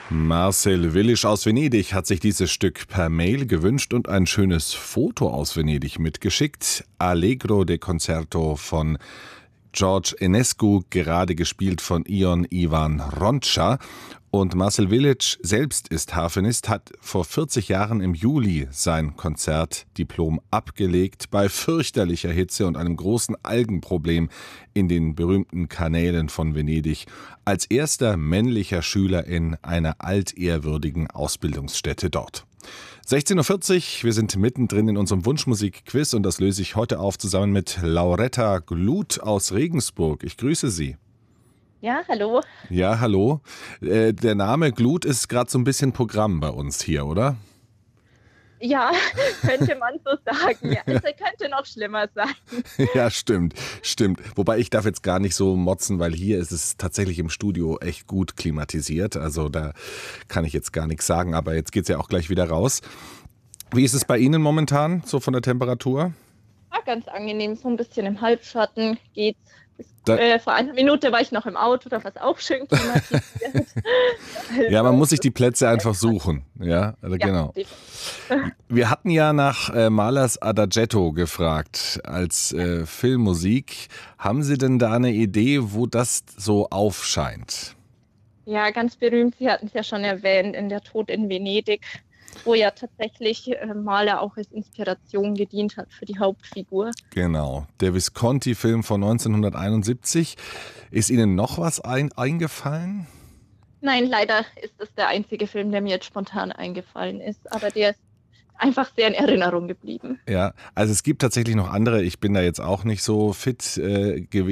Marcel Willisch aus Venedig hat sich dieses Stück per Mail gewünscht und ein schönes Foto aus Venedig mitgeschickt. Allegro de Concerto von George Enescu, gerade gespielt von Ion Ivan Roncha. Und Marcel Willisch selbst ist Harfenist, hat vor 40 Jahren im Juli sein Konzertdiplom abgelegt bei fürchterlicher Hitze und einem großen Algenproblem in den berühmten Kanälen von Venedig, als erster männlicher Schüler in einer altehrwürdigen Ausbildungsstätte dort. 16.40 Uhr, wir sind mittendrin in unserem Wunschmusik-Quiz und das löse ich heute auf zusammen mit Lauretta Gluth aus Regensburg. Ich grüße Sie. Ja, hallo. Ja, hallo. Der Name Gluth ist gerade so ein bisschen Programm bei uns hier, oder? Ja, könnte man so sagen. Ja, es könnte noch schlimmer sein. Ja, stimmt, stimmt. Wobei ich darf jetzt gar nicht so motzen, weil hier ist es tatsächlich im Studio echt gut klimatisiert. Also da kann ich jetzt gar nichts sagen, aber jetzt geht's ja auch gleich wieder raus. Wie ist es bei Ihnen momentan, so von der Temperatur? War ganz angenehm, so ein bisschen im Halbschatten geht's. Da, Vor einer Minute war ich noch im Auto, da war es auch schön klimatisiert. ja, man Also, muss sich die Plätze einfach suchen. Ja, also ja, genau. definitiv. Wir hatten ja nach Mahlers Adagietto gefragt als Filmmusik. Haben Sie denn da eine Idee, wo das so aufscheint? Ja, ganz berühmt, Sie hatten es ja schon erwähnt, in Der Tod in Venedig, wo ja tatsächlich Mahler auch als Inspiration gedient hat für die Hauptfigur. Genau, der Visconti-Film von 1971. Ist Ihnen noch was eingefallen? Nein, leider ist es der einzige Film, der mir jetzt spontan eingefallen ist, aber der ist einfach sehr in Erinnerung geblieben. Ja, also es gibt tatsächlich noch andere. Ich bin da jetzt auch nicht so fit gewesen.